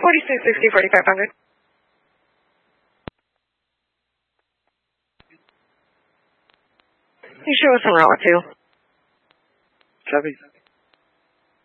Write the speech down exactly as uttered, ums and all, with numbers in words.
forty-six sixty, forty-five hundred. You show us on route two. Copy.